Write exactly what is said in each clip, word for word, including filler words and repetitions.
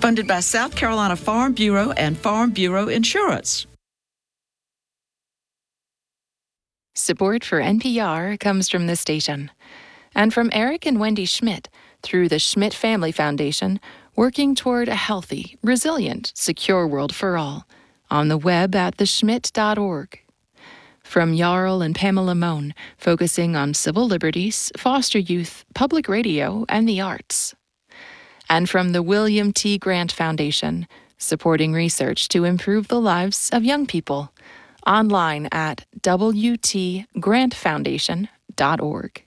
Funded by South Carolina Farm Bureau and Farm Bureau Insurance. Support for N P R comes from this station and from Eric and Wendy Schmidt through the Schmidt Family Foundation, working toward a healthy, resilient, secure world for all, on the web at the schmidt dot org. From Jarl and Pamela Mohn, focusing on civil liberties, foster youth, public radio, and the arts. And from the William T. Grant Foundation, supporting research to improve the lives of young people. Online at w t grant foundation dot org.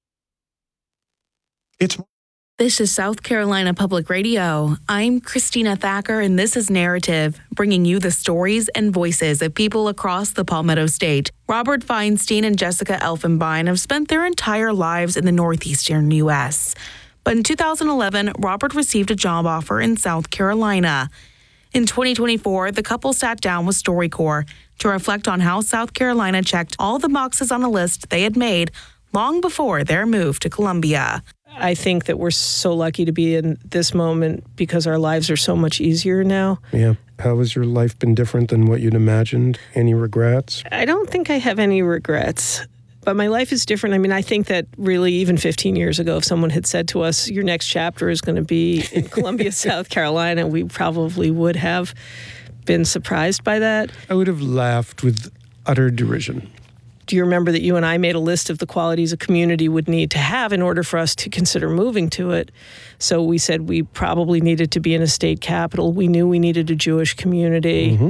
It's This is South Carolina Public Radio. I'm Christina Thacker, and this is Narrative, bringing you the stories and voices of people across the Palmetto State. Robert Feinstein and Jessica Elfenbein have spent their entire lives in the northeastern U S But in two thousand eleven, Robert received a job offer in South Carolina. In twenty twenty-four, the couple sat down with StoryCorps to reflect on how South Carolina checked all the boxes on a list they had made long before their move to Columbia. I think that we're so lucky to be in this moment because our lives are so much easier now. Yeah. How has your life been different than what you'd imagined? Any regrets? I don't think I have any regrets, but my life is different. I mean, I think that really even fifteen years ago, if someone had said to us, your next chapter is going to be in Columbia, South Carolina, we probably would have been surprised by that. I would have laughed with utter derision. Do you remember that you and I made a list of the qualities a community would need to have in order for us to consider moving to it? So we said we probably needed to be in a state capital. We knew we needed a Jewish community. Mm-hmm.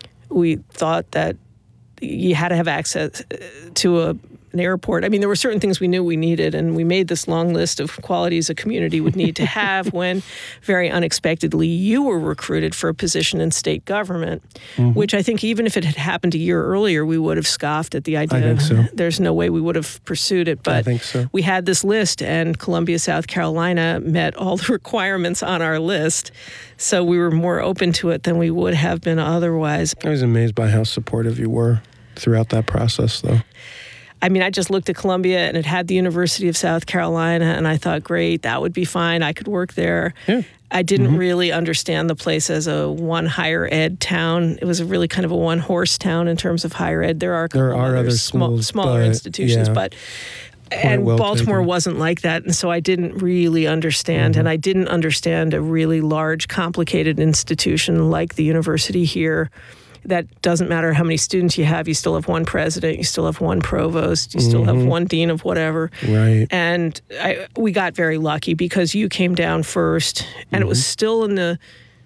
We thought that you had to have access to a an airport. I mean, there were certain things we knew we needed, and we made this long list of qualities a community would need to have when, very unexpectedly, you were recruited for a position in state government, mm-hmm. which I think even if it had happened a year earlier, we would have scoffed at the idea. I think so. There's no way we would have pursued it. But I think so. We had this list, and Columbia, South Carolina met all the requirements on our list, so we were more open to it than we would have been otherwise. I was amazed by how supportive you were throughout that process, though. I mean, I just looked at Columbia, and it had the University of South Carolina, and I thought, great, that would be fine. I could work there. Yeah. I didn't mm-hmm. really understand the place as a one higher ed town. It was a really kind of a one horse town in terms of higher ed. There are a couple there are other other small, schools, smaller but, institutions, yeah. but and well Baltimore taken. wasn't like that, and so I didn't really understand, mm-hmm. and I didn't understand a really large, complicated institution like the university here. That doesn't matter how many students you have. You still have one president. You still have one provost. You still mm-hmm. have one dean of whatever. Right. And I, we got very lucky because you came down first, and mm-hmm. it was still in the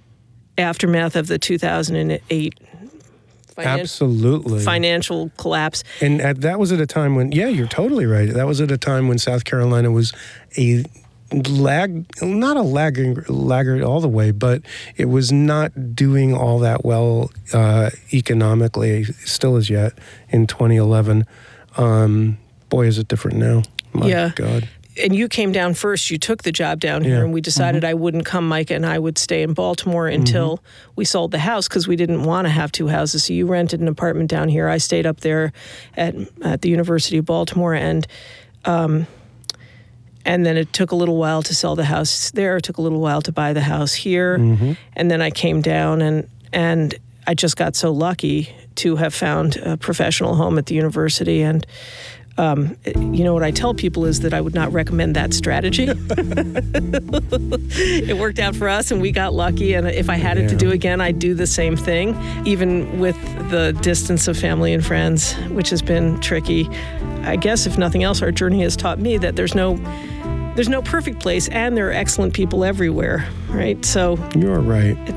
aftermath of the two thousand eight finan- Absolutely. financial collapse. And at, that was at a time when, yeah, you're totally right. That was at a time when South Carolina was a lag, not a laggard, laggard all the way, but it was not doing all that well uh, economically, still as yet, in twenty eleven. Um, boy, is it different now. My yeah. God. And you came down first. You took the job down here, yeah. and we decided mm-hmm. I wouldn't come, Micah, and I would stay in Baltimore until mm-hmm. we sold the house because we didn't want to have two houses. So you rented an apartment down here. I stayed up there at at the University of Baltimore, and um, and then it took a little while to sell the house there. It took a little while to buy the house here, mm-hmm. and then I came down, and and I just got so lucky to have found a professional home at the university. And Um, you know, what I tell people is that I would not recommend that strategy. It worked out for us, and we got lucky. And if I had it yeah. to do again, I'd do the same thing, even with the distance of family and friends, which has been tricky. I guess, if nothing else, our journey has taught me that there's no there's no perfect place, and there are excellent people everywhere, right? So you're right.